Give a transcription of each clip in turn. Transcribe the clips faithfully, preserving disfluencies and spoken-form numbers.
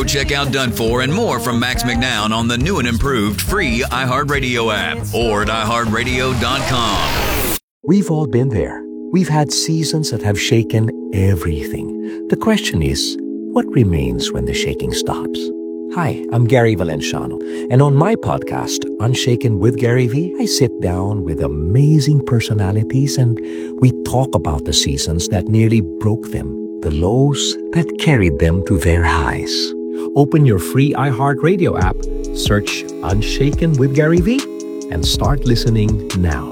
Go check out Done For and more from Max McNown on the new and improved free iHeartRadio app or at i heart radio dot com. We've all been there. We've had seasons that have shaken everything. The question is, what remains when the shaking stops? Hi, I'm Gary Valenciano, and on my podcast, Unshaken with Gary V, I sit down with amazing personalities and we talk about the seasons that nearly broke them, the lows that carried them to their highs. Open your free iHeartRadio app, search Unshaken with Gary V, and start listening now.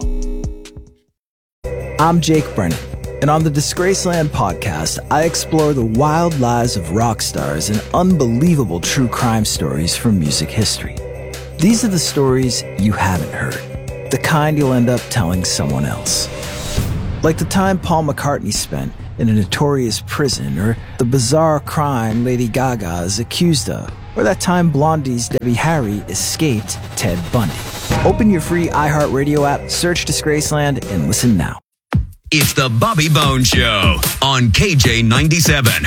I'm Jake Brennan, and on the Disgraceland podcast, I explore the wild lives of rock stars and unbelievable true crime stories from music history. These are the stories you haven't heard, the kind you'll end up telling someone else. Like the time Paul McCartney spent in a notorious prison, or the bizarre crime Lady Gaga is accused of, or that time Blondie's Debbie Harry escaped Ted Bundy. Open your free iHeartRadio app, search Disgraceland, and listen now. It's the Bobby Bones Show on K J ninety-seven.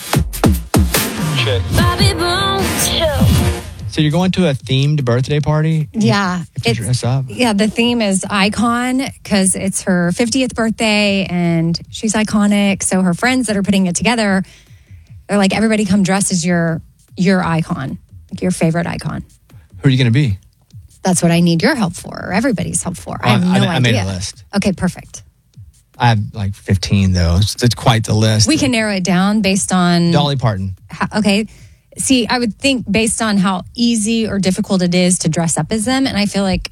Bobby Bones Show. So you're going to a themed birthday party? Yeah. To dress up? Yeah, the theme is Icon because it's her fiftieth birthday and she's iconic. So her friends that are putting it together, they're like, everybody come dressed as your your icon, like your favorite icon. Who are you going to be? That's what I need your help for, or everybody's help for. I have no I, idea. I made a list. Okay, perfect. I have like fifteen, though. It's, it's quite the list. We can narrow it down based on... Dolly Parton. How, okay. See, I would think based on how easy or difficult it is to dress up as them, and I feel like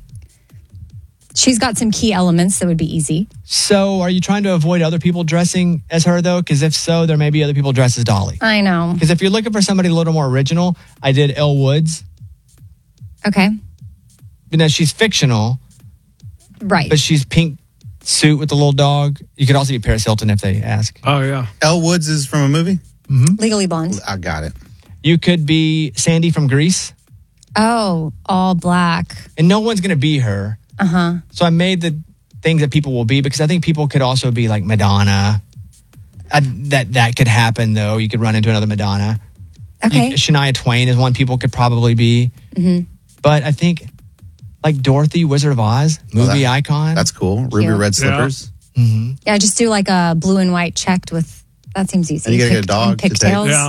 she's got some key elements that would be easy. So are you trying to avoid other people dressing as her, though? Because if so, there may be other people dressed as Dolly. I know. Because if you're looking for somebody a little more original, I did Elle Woods. Okay. You know, she's fictional. Right. But she's pink suit with the little dog. You could also be Paris Hilton if they ask. Oh, yeah. Elle Woods is from a movie? Mm-hmm. Legally Blonde. I got it. You could be Sandy from Grease. Oh, all black. And no one's going to be her. Uh-huh. So I made the things that people will be, because I think people could also be like Madonna. I, that that could happen, though. You could run into another Madonna. Okay. You, Shania Twain is one people could probably be. Mm-hmm. But I think like Dorothy, Wizard of Oz, movie Well, that- icon. That's cool. Ruby Cute. red slippers. Mm-hmm. Yeah, just do like a blue and white checked with, that seems easy. And you gotta get a Pick- dog and to take- pigtails. Yeah.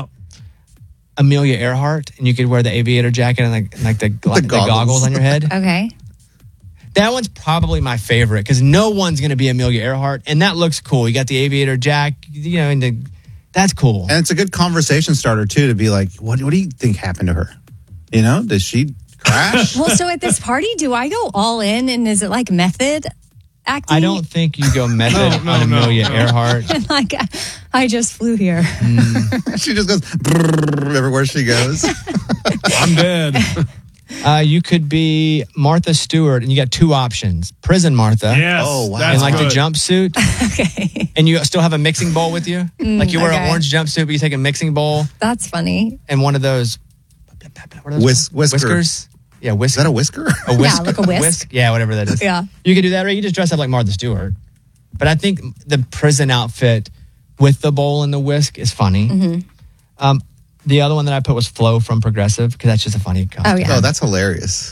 Amelia Earhart, and you could wear the aviator jacket and like, like the, the, The goggles. goggles. on your head. Okay. That one's probably my favorite because no one's going to be Amelia Earhart, and that looks cool. You got the aviator jack, you know, and the, that's cool. And it's a good conversation starter, too, to be like, what, what do you think happened to her? You know, does she crash? Well, so at this party, do I go all in and is it like method acting? I don't think you go method No, no, on no, Amelia no. Earhart. And like, I just flew here. She just goes brrrr everywhere she goes. I'm dead. Uh, you could be Martha Stewart, and you got two options: Prison Martha, Yes. Oh, wow. That's and like good. the jumpsuit, Okay. and you still have a mixing bowl with you. like you wear okay. an orange jumpsuit, but you take a mixing bowl That's funny. and one of those, what are those Whis- called? whisker. whiskers. Yeah, Is whisker. that a whisker? A whisk. like a whisk. Yeah, whatever that is. Yeah. You could do that, right? You just dress up like Martha Stewart. But I think the prison outfit with the bowl and the whisk is funny. Mm-hmm. Um, the other one that I put was Flo from Progressive, because that's just a funny costume. Oh, yeah. Oh, that's hilarious.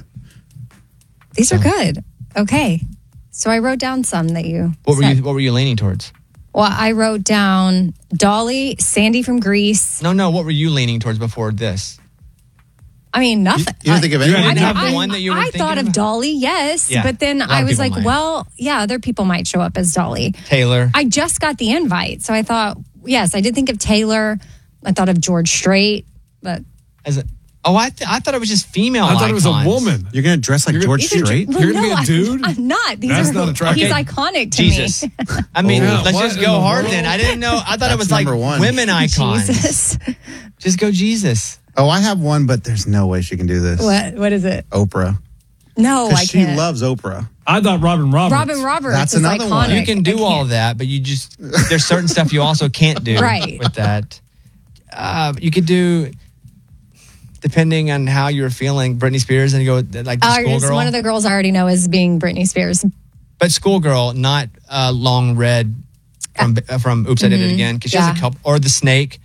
These are good. Okay. So I wrote down some that you What were said. you What were you leaning towards? Well, I wrote down Dolly, Sandy from Grease. No, no. What were you leaning towards before this? I mean, nothing. You didn't think of I, anyone? I, didn't have I- one that you were I thinking thought of of? Dolly, yes. Yeah, But then a lot I of was people like, might. well, yeah, other people might show up as Dolly. Taylor. I just got the invite. So I thought, yes, I did think of Taylor. I thought of George Strait. But As a, oh, I th- I thought it was just female. I thought it was a icons. woman. You're going to dress like You're George gonna- Strait? You're gonna be a I'm- dude? I'm, not. These That's are, not attractive. He's Okay. iconic to Jesus. me. I mean, Oh, let's what just in go the hard world? then. I didn't know. I thought it That's was like number one. women icons. Jesus. Just go Jesus. Oh, I have one, but there's no way she can do this. What? What is it? Oprah. No, I Because she can't. loves Oprah. I thought Robin Roberts. Robin Roberts That's is another iconic. one. You can I do all can't. that, but you just there's certain stuff you also can't do Right. with that. Uh, you could do, depending on how you're feeling, Britney Spears and you go with, like the Uh, it's schoolgirl. one of the girls I already know is being Britney Spears. But schoolgirl, not uh, long red from uh, from Oops, I Did It Again, because she has Yeah. a couple, or the snake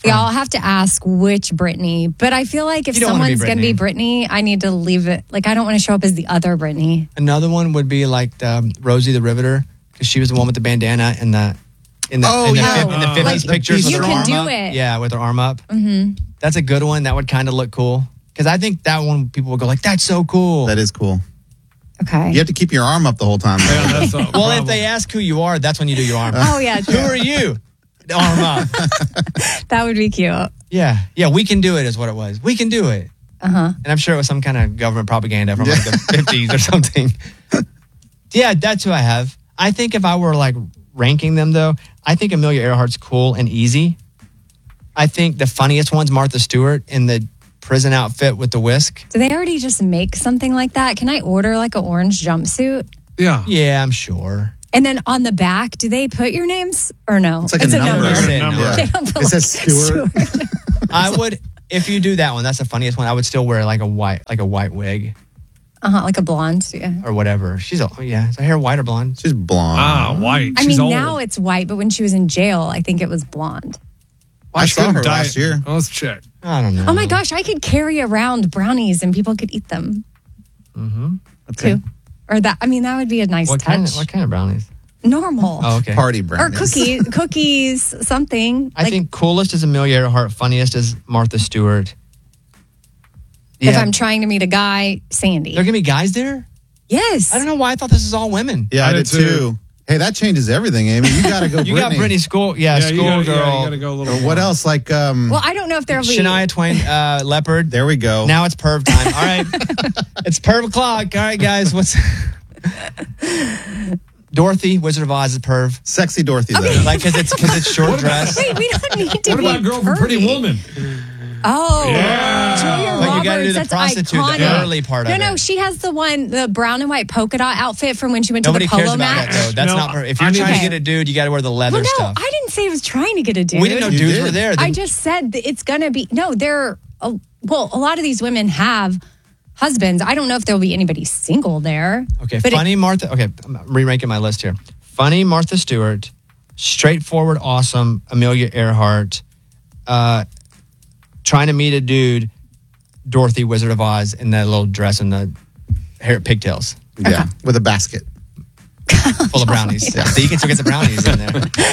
Yeah, I'll have to ask which Britney. But I feel like if You don't wanna be someone's going to be Britney, I need to leave it. Like, I don't want to show up as the other Britney. Another one would be like um, Rosie the Riveter, because she was the one with the bandana and the in the, Oh, in the, yeah. fif- in the Oh. fifties Like, pictures with you her can arm do up. it. Yeah, with her arm up. Mm-hmm. That's a good one. That would kind of look cool. Because I think that one people would go like, "That's so cool." That is cool. Okay. You have to keep your arm up the whole time. Yeah, that's a well, problem. if they ask who you are, that's when you do your arm. Oh, yeah, Who true. are you? The arm up. That would be cute. Yeah, yeah. We can do it is what it was. We can do it. Uh huh. And I'm sure it was some kind of government propaganda from like the fifties or something. Yeah, that's who I have. I think if I were like ranking them though, I think Amelia Earhart's cool and easy. I think the funniest one's Martha Stewart in the prison outfit with the whisk. Do they already just make something like that? Can I order like an orange jumpsuit? Yeah. Yeah, I'm sure. And then on the back, do they put your names or no? It's like a number. It's a number. Yeah. They don't put It says like Stewart. I would, if you do that one, that's the funniest one. I would still wear like a white, like a white wig Uh huh, like a blonde. Yeah. or whatever. She's, a, yeah, is her hair white or blonde? She's blonde. Ah, white. I She's mean, old. now it's white, but when she was in jail, I think it was blonde. I saw her Diet. last year. Oh, let's check. I don't know. Oh my gosh, I could carry around brownies and people could eat them Mm-hmm. Okay. too. Or that, I mean, that would be a nice What touch. kind, of, what kind of brownies? Normal. Oh, okay. Party Or brownies. cookies, cookies, something. I think coolest is Amelia Earhart, funniest is Martha Stewart. if Yeah. I'm trying to meet a guy, Sandy. There are going to be guys there? Yes. I don't know why I thought this is all women. Yeah, I, I did did too. too. Hey, that changes everything, Amy. You got to go. You got Britney School, yeah, Yeah, you gotta, schoolgirl. yeah, you gotta go a little Or what more. else? Like, um, Well, I don't know if there'll be. Shania Twain, uh, Leopard. there we go. Now it's perv time. All right. It's perv o'clock. All right, guys. What's Dorothy, Wizard of Oz is perv. Sexy Dorothy, though. Like, because it's, cause it's short dress. Wait, we don't need to What be about Girl from Pretty pervy. Woman? Oh, Yeah. Julia But you gotta do Roberts. the That's prostitute, iconic. the early part no, of no, it. she has the one, the brown and white polka dot outfit from when she went Nobody to the cares polo about match. that, though. That's No, not perv. If I you're need trying to- to get a dude, you got to wear the leather Well, no, stuff. I didn't say I was trying to get a dude. We didn't know You dudes did. were there. I Then- just said that it's gonna be no. There, a, well, a lot of these women have husbands. I don't know if there'll be anybody single there. Okay, but it- funny Martha. Okay, I'm re-ranking my list here. Funny Martha Stewart, straightforward, awesome Amelia Earhart, uh, trying to meet a dude, Dorothy, Wizard of Oz, in that little dress and the hair pigtails, Yeah, with a basket. full of brownies. So you can still get the brownies in there.